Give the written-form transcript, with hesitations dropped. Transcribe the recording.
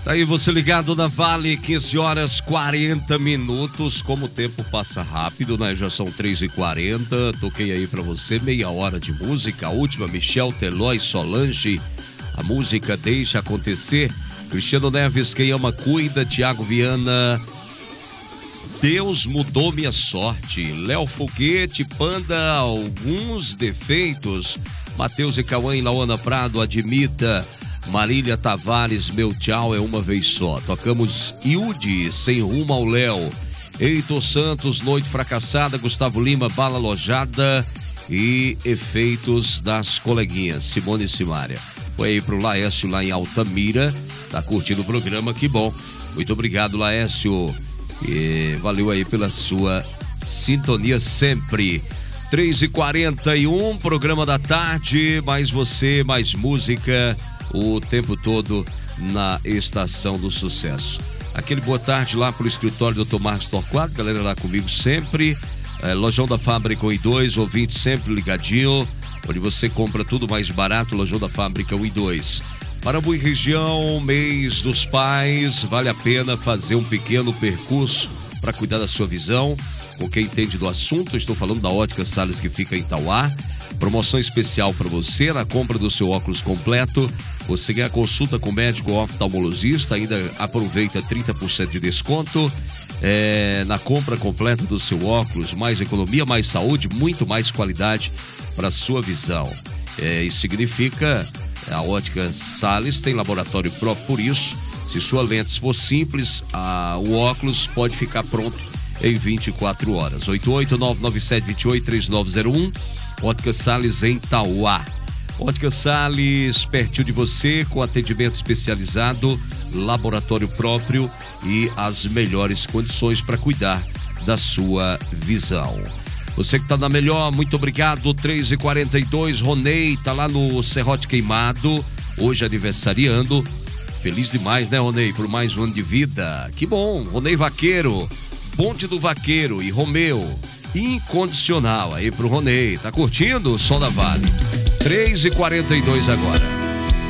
Tá aí você ligado na Vale, 15 horas 40 minutos. Como o tempo passa rápido, né? Já são 3h40. Toquei aí pra você meia hora de música. A última, Michel Teló e Solange. A música Deixa Acontecer. Cristiano Neves, Quem Ama Cuida. Thiago Viana, Deus Mudou Minha Sorte. Léo Foguete, Panda, Alguns Defeitos. Matheus e Cauã e Lauana Prado, Admita. Marília Tavares, Meu Tchau é Uma Vez Só. Tocamos Yudi, Sem Rumo ao Léo. Heitor Santos, Noite Fracassada. Gustavo Lima, Bala Alojada. E Efeitos das Coleguinhas, Simone e Simária. Foi aí pro Laércio lá em Altamira. Tá curtindo o programa, que bom. Muito obrigado, Laércio. E valeu aí pela sua sintonia sempre. 3h41, programa da tarde. Mais você, mais música o tempo todo na Estação do Sucesso. Aquele boa tarde lá pro escritório do Dr. Marcos Torquato, galera lá comigo sempre. Lojão da Fábrica 1 e 2, ouvinte sempre ligadinho, onde você compra tudo mais barato. Lojão da Fábrica 1 e 2. Parambu e região, mês dos pais, vale a pena fazer um pequeno percurso para cuidar da sua visão. Com quem entende do assunto, estou falando da Ótica Salles, que fica em Itauá. Promoção especial para você na compra do seu óculos completo. Você ganha consulta com médico ou oftalmologista, ainda aproveita 30% de desconto na compra completa do seu óculos. Mais economia, mais saúde, muito mais qualidade para sua visão. Isso significa a Ótica Salles tem laboratório próprio, por isso, se sua lente for simples, o óculos pode ficar pronto em 24 horas. 88997283901. Ótica Salles em Itauá. Ótica Salles, pertinho de você, com atendimento especializado, laboratório próprio e as melhores condições para cuidar da sua visão. Você que está na melhor, muito obrigado. 3h42, Ronei tá lá no Serrote Queimado, hoje aniversariando. Feliz demais, né, Ronei, por mais um ano de vida. Que bom, Ronei Vaqueiro, Ponte do Vaqueiro e Romeu, Incondicional aí pro Ronei. Tá curtindo o Som da Vale? 3h42 agora.